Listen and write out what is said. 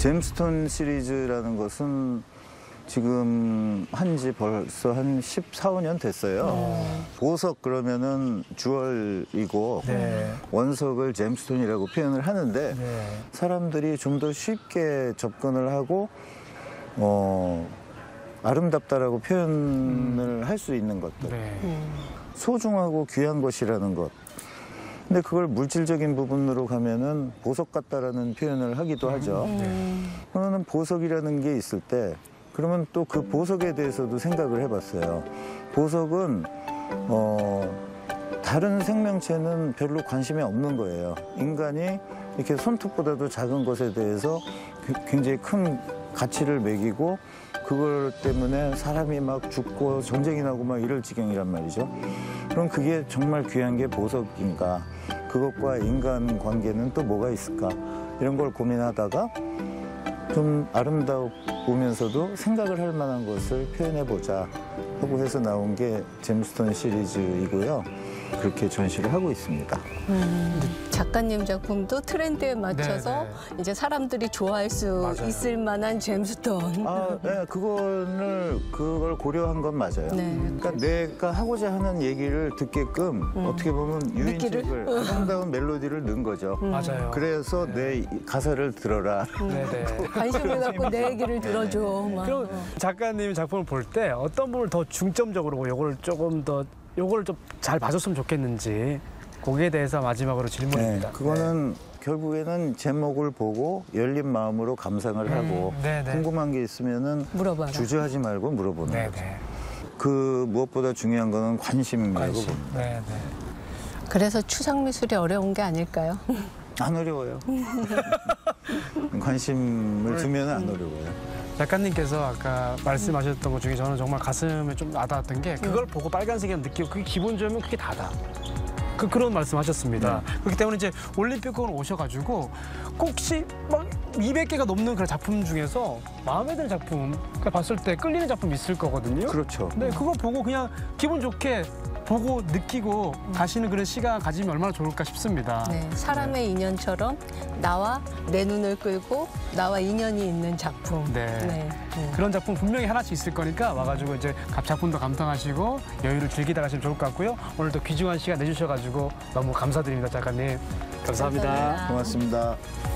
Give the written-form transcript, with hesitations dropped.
잼스톤 시리즈라는 것은 지금 한지 벌써 한 14, 15년 됐어요. 보석 그러면은 주얼이고 네. 원석을 잼스톤이라고 표현을 하는데 네. 사람들이 좀 더 쉽게 접근을 하고 아름답다라고 표현을 할 수 있는 것들. 네. 소중하고 귀한 것이라는 것. 근데 그걸 물질적인 부분으로 가면은 보석 같다라는 표현을 하기도 하죠. 그러면 보석이라는 게 있을 때 그러면 또 그 보석에 대해서도 생각을 해봤어요. 보석은 다른 생명체는 별로 관심이 없는 거예요. 인간이 이렇게 손톱보다도 작은 것에 대해서 굉장히 큰 가치를 매기고 그걸 때문에 사람이 막 죽고 전쟁이 나고 막 이럴 지경이란 말이죠. 그럼 그게 정말 귀한 게 보석인가? 그것과 인간 관계는 또 뭐가 있을까? 이런 걸 고민하다가 좀 아름다우면서도 생각을 할 만한 것을 표현해보자 하고 해서 나온 게 잼스톤 시리즈이고요. 그렇게 전시를 하고 있습니다. 작가님 작품도 트렌드에 맞춰서 네네. 이제 사람들이 좋아할 수 맞아요. 있을 만한 잼스톤. 네, 그걸 고려한 건 맞아요. 네. 그러니까 내가 하고자 하는 얘기를 듣게끔 어떻게 보면 유인책을 아름다운 멜로디를 넣은 거죠. 맞아요. 그래서 내 가사를 들어라. 네네. 관심을 갖고 내 얘기를 들어줘. 막. 그럼 작가님 작품을 볼 때 어떤 부분을 더 중점적으로 요거를 좀 잘 봐줬으면 좋겠는지 거기에 대해서 마지막으로 질문입니다. 네, 그거는 결국에는 제목을 보고 열린 마음으로 감상을 하고 네네. 궁금한 게 있으면은 물어봐라. 주저하지 말고 물어보는 거죠. 네네. 그 무엇보다 중요한 거는 관심이라고 봅니다. 네네. 그래서 추상 미술이 어려운 게 아닐까요? 안 어려워요. 관심을 두면 안 어려워요. 작가님께서 아까 말씀하셨던 것 중에 저는 정말 가슴에 좀 와닿았던 게 그걸 보고 빨간색이라는 느끼고 그게 기본적이면 그게 다다. 그런 말씀하셨습니다. 그렇기 때문에 이제 올림픽공원 오셔가지고 혹시 막 200개가 넘는 그런 작품 중에서 마음에 드는 작품 봤을 때 끌리는 작품 있을 거거든요. 그렇죠. 네, 그거 보고 그냥 기분 좋게 보고 느끼고 가시는 그런 시간 가지면 얼마나 좋을까 싶습니다. 네, 사람의 인연처럼 나와 내 눈을 끌고 나와 인연이 있는 작품. 네. 그런 작품 분명히 하나씩 있을 거니까 와가지고 이제 작품도 감상하시고 여유를 즐기다 가시면 좋을 것 같고요. 오늘도 귀중한 시간 내주셔가지고 너무 감사드립니다, 작가님. 감사합니다. 감사합니다. 고맙습니다.